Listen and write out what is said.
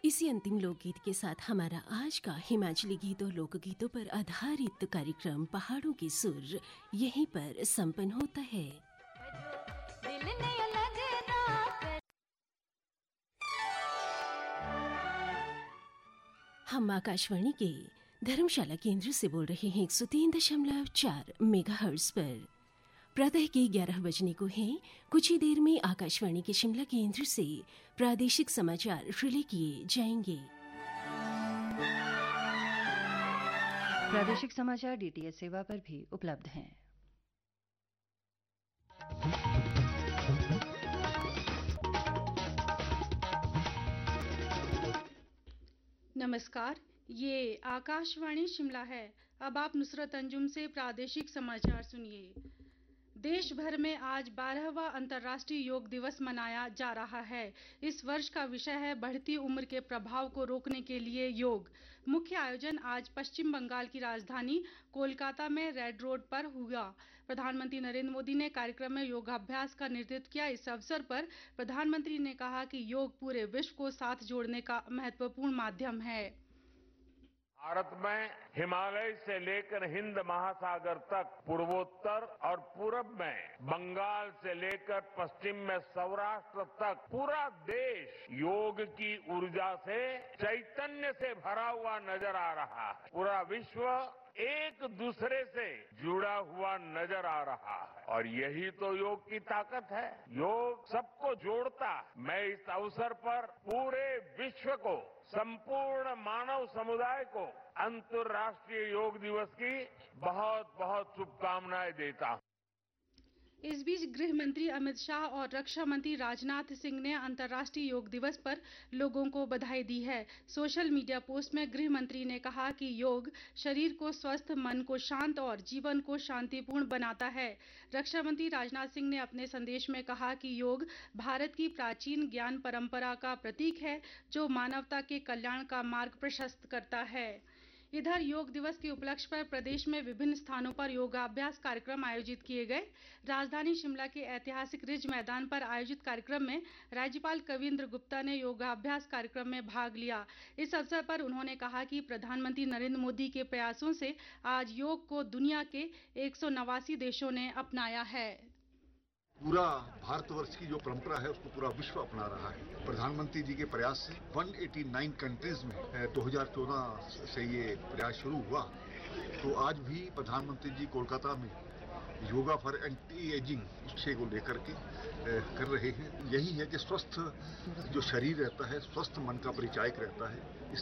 इसी अंतिम लोकगीत के साथ हमारा आज का हिमाचली गीतों लोकगीतों पर आधारित कार्यक्रम पहाड़ों की सुर यहीं पर संपन्न होता है। हम आकाशवाणी के धर्मशाला केंद्र से बोल रहे हैं 103.4 मेगाहर्ट्ज पर। प्रातः के 11 बजने को हैं। कुछ ही देर में आकाशवाणी के शिमला केंद्र से प्रादेशिक समाचार रिले किए जाएंगे। प्रादेशिक समाचार डीटीएच सेवा पर भी उपलब्ध हैं। नमस्कार, ये आकाशवाणी शिमला है। अब आप नुसरत अंजुम से प्रादेशिक समाचार सुनिए। देश भर में आज 12वां अंतर्राष्ट्रीय योग दिवस मनाया जा रहा है। इस वर्ष का विषय है बढ़ती उम्र के प्रभाव को रोकने के लिए योग। मुख्य आयोजन आज पश्चिम बंगाल की राजधानी कोलकाता में रेड रोड पर हुआ। प्रधानमंत्री नरेंद्र मोदी ने कार्यक्रम में योगाभ्यास का नेतृत्व किया। इस अवसर पर प्रधानमंत्री ने कहा कि योग पूरे विश्व को साथ जोड़ने का महत्वपूर्ण माध्यम है। भारत में हिमालय से लेकर हिंद महासागर तक, पूर्वोत्तर और पूरब में बंगाल से लेकर पश्चिम में सौराष्ट्र तक पूरा देश योग की ऊर्जा से, चैतन्य से भरा हुआ नजर आ रहा है। पूरा विश्व एक दूसरे से जुड़ा हुआ नजर आ रहा है और यही तो योग की ताकत है। योग सबको जोड़ता है। मैं इस अवसर पर पूरे विश्व को, संपूर्ण मानव समुदाय को अंतर्राष्ट्रीय योग दिवस की बहुत बहुत शुभकामनाएं देता हूं। इस बीच गृह मंत्री अमित शाह और रक्षा मंत्री राजनाथ सिंह ने अंतर्राष्ट्रीय योग दिवस पर लोगों को बधाई दी है। सोशल मीडिया पोस्ट में गृह मंत्री ने कहा कि योग शरीर को स्वस्थ, मन को शांत और जीवन को शांतिपूर्ण बनाता है। रक्षा मंत्री राजनाथ सिंह ने अपने संदेश में कहा कि योग भारत की प्राचीन ज्ञान परंपरा का प्रतीक है, जो मानवता के कल्याण का मार्ग प्रशस्त करता है। इधर योग दिवस के उपलक्ष्य पर प्रदेश में विभिन्न स्थानों पर योगाभ्यास कार्यक्रम आयोजित किए गए। राजधानी शिमला के ऐतिहासिक रिज मैदान पर आयोजित कार्यक्रम में राज्यपाल कविंद्र गुप्ता ने योगाभ्यास कार्यक्रम में भाग लिया। इस अवसर पर उन्होंने कहा कि प्रधानमंत्री नरेंद्र मोदी के प्रयासों से आज योग को दुनिया के 189 देशों ने अपनाया है। पूरा भारतवर्ष की जो परंपरा है उसको पूरा विश्व अपना रहा है। प्रधानमंत्री जी के प्रयास से 189 कंट्रीज में 2014 से ये प्रयास शुरू हुआ। तो आज भी प्रधानमंत्री जी कोलकाता में योगा फॉर एंटी एजिंग विषय को लेकर के कर रहे हैं। यही है कि स्वस्थ जो शरीर रहता है, स्वस्थ मन का परिचायक रहता है।